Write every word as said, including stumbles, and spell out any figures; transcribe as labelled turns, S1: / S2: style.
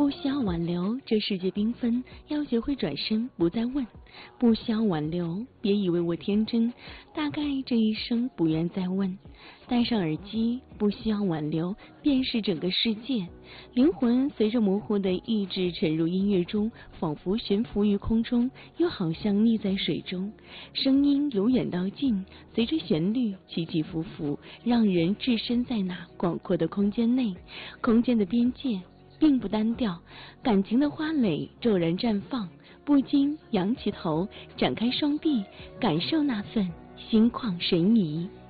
S1: 不需要挽留，这世界缤纷，要学会转身，不再问。不需要挽留，别以为我天真，大概这一生不愿再问。戴上耳机，不需要挽留，便是整个世界。灵魂随着模糊的意志沉入音乐中，仿佛悬浮于空中，又好像溺在水中。声音由远到近，随着旋律起起伏伏，让人置身在那广阔的空间内。空间的边界并不单调，感情的花蕾骤然绽放，不禁仰起头，展开双臂，感受那份心旷神怡。